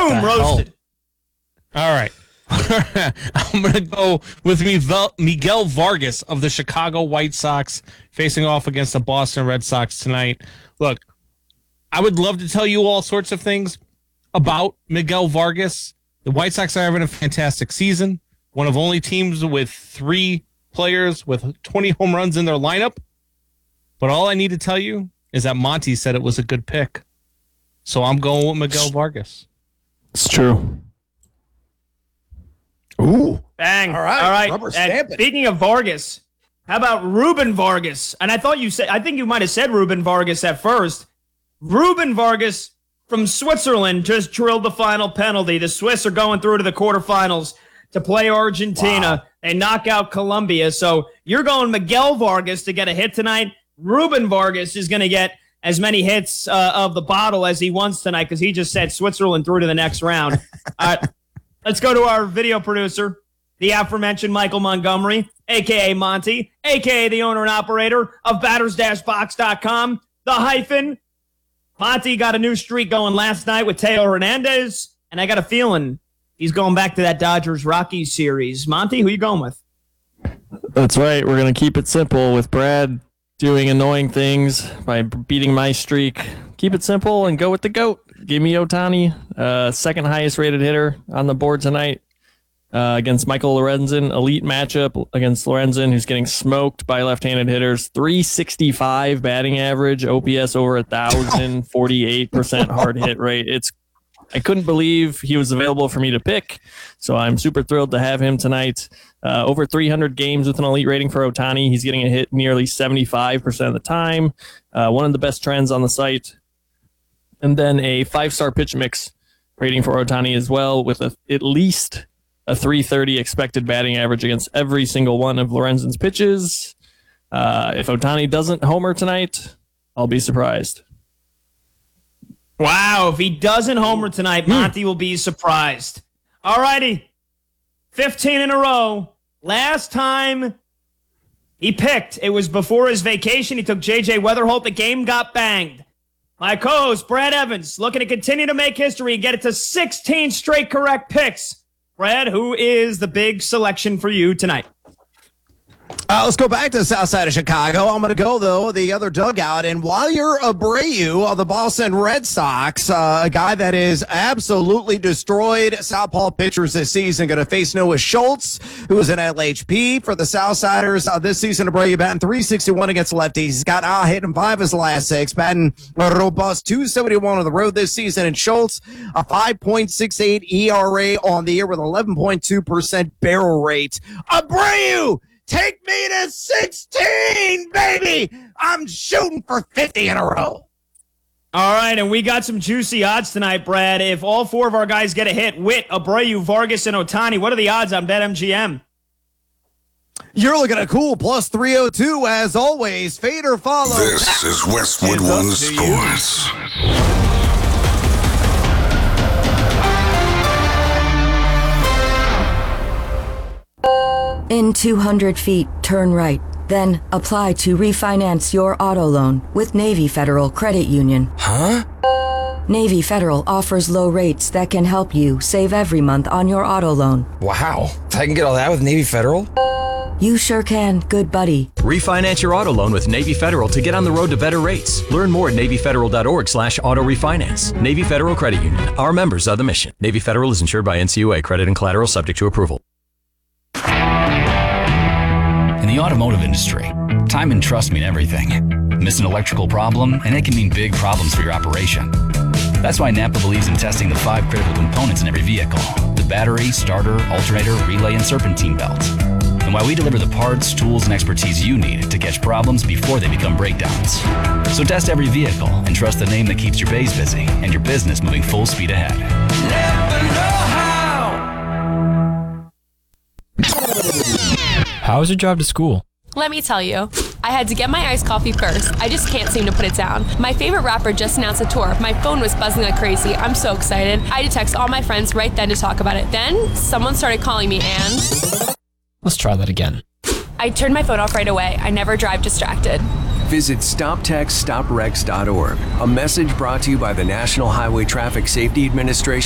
Boom, roasted. All right. I'm going to go with Miguel Vargas of the Chicago White Sox facing off against the Boston Red Sox tonight. Look, I would love to tell you all sorts of things about Miguel Vargas. The White Sox are having a fantastic season. One of only teams with 3 players with 20 home runs in their lineup. But all I need to tell you is that Monty said it was a good pick. So I'm going with Miguel Vargas. It's true. Ooh. Bang. All right. Rubber stamp it. Speaking of Vargas, how about Ruben Vargas? And I think you might have said Ruben Vargas at first. Ruben Vargas from Switzerland just drilled the final penalty. The Swiss are going through to the quarterfinals to play Argentina. Wow. They knock out Colombia. So you're going Miguel Vargas to get a hit tonight. Ruben Vargas is going to get as many hits of the bottle as he wants tonight because he just said Switzerland through to the next round. Let's go to our video producer, the aforementioned Michael Montgomery, a.k.a. Monty, a.k.a. the owner and operator of batters-box.com, the hyphen. Monty got a new streak going last night with Teo Hernandez, and I got a feeling he's going back to that Dodgers-Rockies series. Monty, who you going with? That's right. We're going to keep it simple with Brad doing annoying things by beating my streak. Keep it simple and go with the GOAT. Give me Ohtani, second highest rated hitter on the board tonight against Michael Lorenzen. Elite matchup against Lorenzen, who's getting smoked by left-handed hitters. 365 batting average, OPS over 1,000, 48% hard hit rate. I couldn't believe he was available for me to pick, so I'm super thrilled to have him tonight. Over 300 games with an elite rating for Ohtani. He's getting a hit nearly 75% of the time. One of the best trends on the site. And then a 5-star pitch mix rating for Ohtani as well, with at least a 330 expected batting average against every single one of Lorenzen's pitches. If Ohtani doesn't homer tonight, I'll be surprised. Wow, if he doesn't homer tonight, Monty will be surprised. All righty, 15 in a row. Last time he picked, it was before his vacation. He took J.J. Weatherholt. The game got banged. My co-host, Brad Evans, looking to continue to make history and get it to 16 straight correct picks. Brad, who is the big selection for you tonight? Let's go back to the south side of Chicago. I'm going to go, though, the other dugout. And while you're Abreu of the Boston Red Sox, a guy that is absolutely destroyed southpaw pitchers this season, going to face Noah Schultz, who is an LHP for the Southsiders this season. Abreu batting .361 against lefties. He's got hitting 5 of his last 6, batting a robust .271 on the road this season. And Schultz, a 5.68 ERA on the year with 11.2% barrel rate. Abreu! Take me to 16, baby! I'm shooting for 50 in a row. All right, and we got some juicy odds tonight, Brad. If all 4 of our guys get a hit, Witt, Abreu, Vargas, and Ohtani, what are the odds on BetMGM? You're looking at cool, plus 302, as always. Fade or follow. This is Westwood One Sports. In 200 feet, turn right. Then apply to refinance your auto loan with Navy Federal Credit Union. Huh? Navy Federal offers low rates that can help you save every month on your auto loan. Wow. I can get all that with Navy Federal? You sure can, good buddy. Refinance your auto loan with Navy Federal to get on the road to better rates. Learn more at NavyFederal.org/auto refinance. Navy Federal Credit Union. Our members are the mission. Navy Federal is insured by NCUA. Credit and collateral subject to approval. In the automotive industry, time and trust mean everything. Miss an electrical problem, and it can mean big problems for your operation. That's why Napa believes in testing the 5 critical components in every vehicle: the battery, starter, alternator, relay, and serpentine belt. And why we deliver the parts, tools, and expertise you need to catch problems before they become breakdowns. So test every vehicle and trust the name that keeps your bays busy and your business moving full speed ahead. Napa know-how. How was your drive to school? Let me tell you, I had to get my iced coffee first. I just can't seem to put it down. My favorite rapper just announced a tour. My phone was buzzing like crazy. I'm so excited. I had to text all my friends right then to talk about it. Then someone started calling me and... Let's try that again. I turned my phone off right away. I never drive distracted. Visit StopTextStopWrecks.org. A message brought to you by the National Highway Traffic Safety Administration